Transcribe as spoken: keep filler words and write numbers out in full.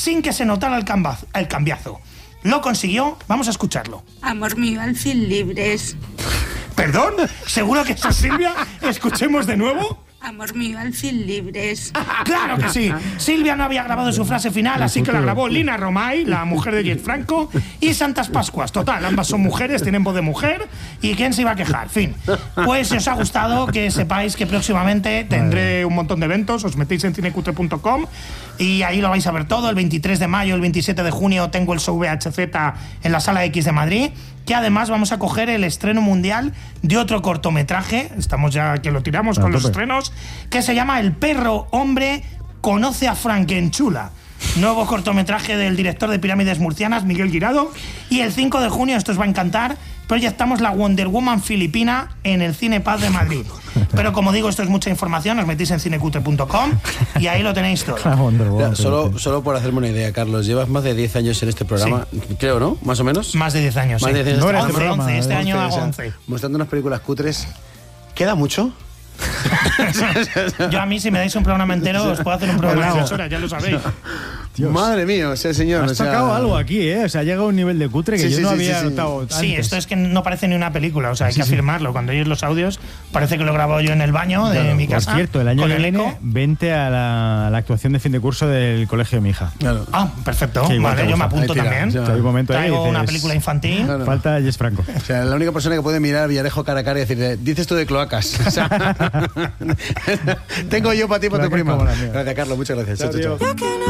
sin que se notara el, cambazo, el cambiazo. Lo consiguió, vamos a escucharlo. Amor mío, al fin libres. ¿Perdón? ¿Seguro que es Silvia? ¿Escuchemos de nuevo? Amor mío, al fin libres. ¡Claro que sí! Silvia no había grabado su frase final, así que la grabó Lina Romay, la mujer de Jess Franco, y Santas Pascuas. Total, ambas son mujeres, tienen voz de mujer, ¿y quién se iba a quejar? Fin. Pues si os ha gustado, que sepáis que próximamente tendré un montón de eventos, os metéis en cinecutre punto com y ahí lo vais a ver todo. El veintitrés de mayo, el veintisiete de junio tengo el show V H Z en la Sala X de Madrid, que además vamos a coger el estreno mundial de otro cortometraje, estamos ya que lo tiramos con los estrenos, que se llama El perro hombre conoce a Frankenchula. Nuevo cortometraje del director de Pirámides Murcianas, Miguel Guirado. Y el cinco de junio, esto os va a encantar, proyectamos la Wonder Woman filipina en el Cine Paz de Madrid. Pero como digo, esto es mucha información, os metéis en cinecutre punto com y ahí lo tenéis todo. Ya, solo, solo por hacerme una idea, Carlos, llevas más de diez años en este programa, sí. Creo, ¿no? Más o menos. Más de diez años, más sí. de diez años. No este once, programa, once, este ¿eh? año hago o sea, once. Mostrando unas películas cutres. ¿Queda mucho? Yo a mí, si me dais un programa entero, os puedo hacer un programa de seis horas, ya lo sabéis. Dios. Madre mía, o sea, señor. Has o sea... tocado algo aquí, ¿eh? O sea, llega a un nivel de cutre que sí, yo sí, no sí, había sí, sí. notado antes. Sí, esto es que no parece ni una película, o sea, hay sí, que sí. afirmarlo. Cuando oyes los audios, parece que lo he grabado yo en el baño de Claro, mi casa. Por cierto, el año con que el viene, eco. vente a la, a la actuación de fin de curso del colegio de mi hija. Claro. Ah, perfecto. Que igual Vale, te yo me gusta. apunto Ahí tira, también. o sea, O sea, hay un momento ahí Traigo y dices, una película infantil. Claro. Falta Jess Franco. O sea, la única persona que puede mirar a Villarejo cara a cara y decirle, dices tú de cloacas. O sea, tengo yo para ti, para tu Cloacas prima. como la mía. Gracias, Carlos, muchas gracias. Chao, Chao, chao, tío. chao.